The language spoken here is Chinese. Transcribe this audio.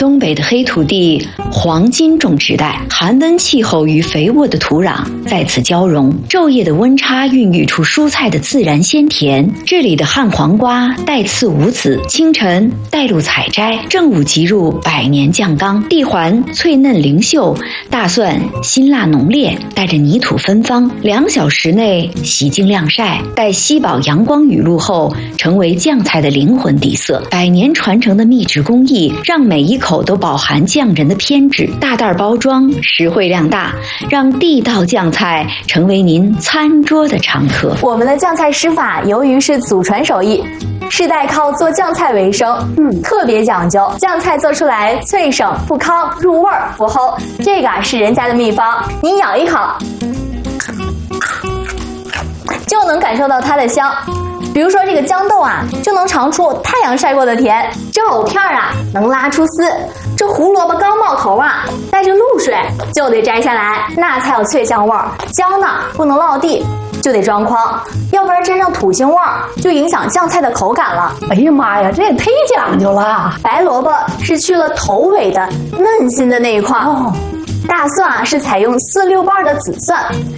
东北的黑土地，黄金种植带，寒温气候与肥沃的土壤在此交融，昼夜的温差孕育出蔬菜的自然鲜甜。这里的旱黄瓜带刺无籽，清晨带路采摘，正午即入百年酱缸。地环脆嫩灵秀，大蒜辛辣浓烈，带着泥土芬芳，2小时内洗净晾晒，待吸饱阳光雨露后，成为酱菜的灵魂底色。100年传承的秘制工艺，让每一口都饱含匠人的偏执。大袋包装，实惠量大，让地道酱菜成为您餐桌的常客。 我们的酱菜师法由于是祖传手艺，世代靠做酱菜为生，特别讲究，酱菜做出来脆省不糠，入味儿不齁。这个是人家的秘方，你咬一口，就能感受到它的香。比如说这个豇豆啊，就能尝出太阳晒过的甜；这藕片啊，能拉出丝；这胡萝卜刚冒头啊，带着露水，就得摘下来，那才有脆香味儿。姜呢，不能落地，就得装筐，要不然沾上土腥味儿，就影响酱菜的口感了。 哎呀妈呀，这也忒讲究了！ 白萝卜是去了头尾的嫩心的那一块，大蒜啊是采用4、6瓣的紫蒜。